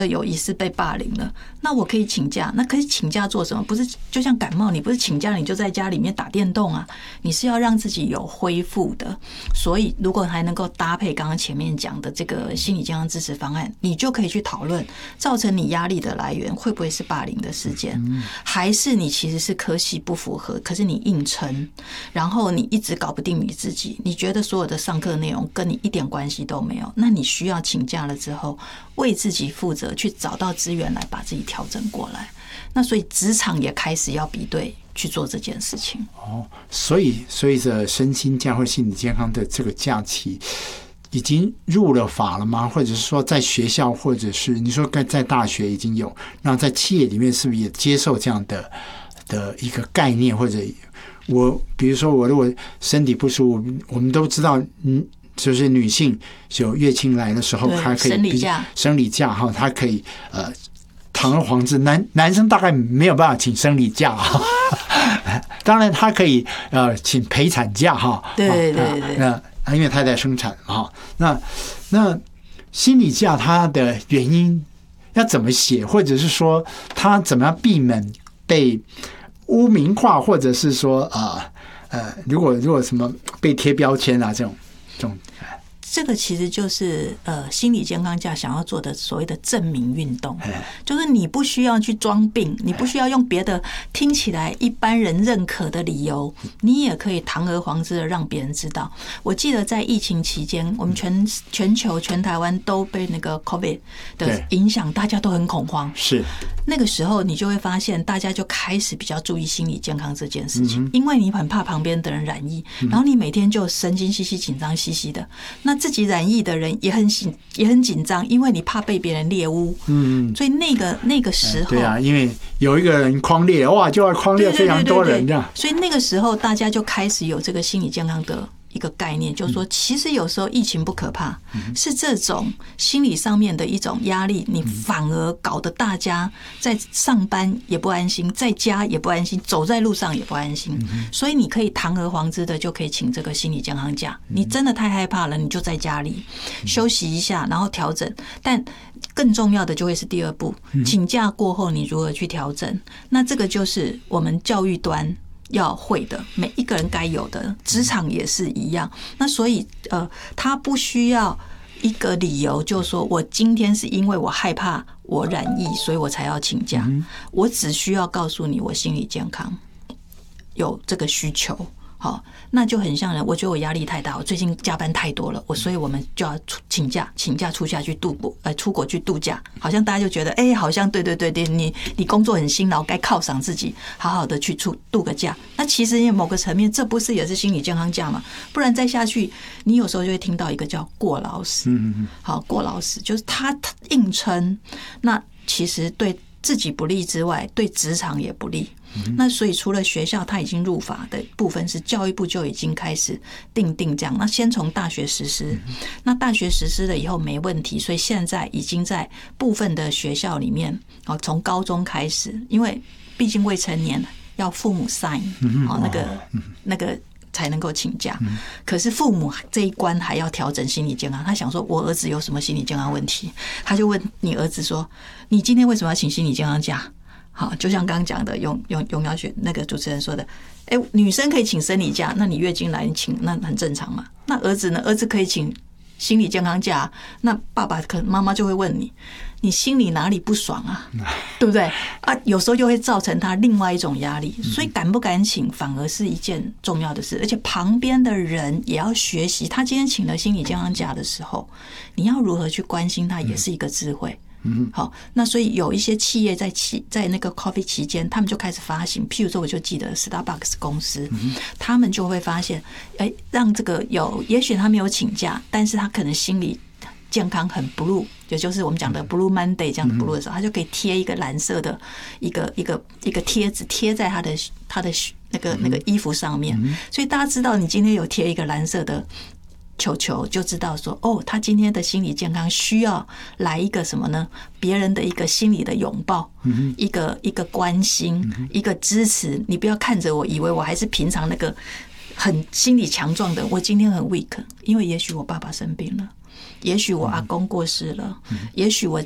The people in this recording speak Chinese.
有疑似被霸凌了，那我可以请假。那可以请假做什么？不是就像感冒，你不是请假你就在家里面打电动啊，你是要让自己有恢复的。所以如果还能够搭配刚刚前面讲的这个心理健康支持方案，你就可以去讨论造成你压力的来源会不会是霸凌的事件，还是你其实是科系不符合，可是你硬撑，然后你一直搞不定你自己，你觉得所有的上课内容跟你一点关系都没有，那你需要请假了之后为自己负责，去找到资源来把自己调整过来。那所以职场也开始要比对去做这件事情。 所以这身心假或心理健康的这个假期已经入了法了吗？或者是说在学校，或者是你说在大学已经有，那在企业里面是不是也接受这样的一个概念？或者比如说我如果身体不舒服，我们都知道，就是女性有月经来的时候，她可以生理假哈，她可以堂而皇之，男生大概没有办法请生理假哈，当然他可以请陪产假哈， 对， 因为他在生产哈，那心理假它的原因要怎么写，或者是说他怎么样避免被污名化，或者是说如果什么被贴标签啊这种。 这个其实就是心理健康假想要做的所谓的证明运动，就是你不需要去装病，你不需要用别的听起来一般人认可的理由，你也可以堂而皇之的让别人知道。我记得在疫情期间，我们全球全台湾都被那个 COVID 的影响，大家都很恐慌。 是那个时候，你就会发现大家就开始比较注意心理健康这件事情，因为你很怕旁边的人染疫，然后你每天就神经兮兮、紧张兮兮的。那自己染疫的人也很紧张，因为你怕被别人猎污。所以那个时候， 对啊，因为有一个人匡列，哇，就要匡列非常多人这样。 所以那个时候大家就开始有这个心理健康的一个概念，就是说，其实有时候疫情不可怕，是这种心理上面的一种压力，你反而搞得大家在上班也不安心，在家也不安心，走在路上也不安心。所以你可以堂而皇之的就可以请这个心理健康假。你真的太害怕了，你就在家里休息一下，然后调整。但更重要的就会是第二步，请假过后你如何去调整？那这个就是我们教育端要会的，每一个人该有的，职场也是一样。那所以他不需要一个理由，就是说我今天是因为我害怕我染疫，所以我才要请假。我只需要告诉你，我心理健康有这个需求。好，那就很像人。我觉得我压力太大，我最近加班太多了，所以我们就要请假出国去度假。好像大家就觉得，好像对，你工作很辛劳，该犒赏自己，好好的去度个假。那其实因为某个层面，这不是也是心理健康假吗？不然再下去，你有时候就会听到一个叫过劳死。好，过劳死就是他硬撑，那其实对自己不利之外，对职场也不利。那所以除了学校它已经入法的部分，是教育部就已经开始定这样。那先从大学实施，那大学实施了以后没问题，所以现在已经在部分的学校里面，从高中开始，因为毕竟未成年要父母 sign 那个才能够请假。可是父母这一关还要调整心理健康。他想说，我儿子有什么心理健康问题？他就问你儿子说：“你今天为什么要请心理健康假？”好，就像刚刚讲的，永耀学那个主持人说的，女生可以请生理假，那你月经来你请，那很正常嘛。那儿子呢？儿子可以请心理健康假，那妈妈就会问你，你心里哪里不爽啊？对不对啊？有时候就会造成他另外一种压力，所以敢不敢请反而是一件重要的事，而且旁边的人也要学习。他今天请了心理健康假的时候，你要如何去关心他，也是一个智慧。好，那所以有一些企业在那个 COVID 期间，他们就开始发行，譬如说我就记得 Starbucks 公司，他们就会发现，让这个也许他没有请假，但是他可能心理健康很 blue， 也就是我们讲的 Blue Monday 这样的 blue 的时候，他就可以贴一个蓝色的一个贴纸贴在他的那个衣服上面，所以大家知道你今天有贴一个蓝色的球就知道说，他今天的心理健康需要来一个什么呢？别人的一个心理的拥抱，一个关心，一个支持。你不要看着我，以为我还是平常那个很心理强壮的，我今天很 weak， 因为也许我爸爸生病了，也许我阿公过世了，也许我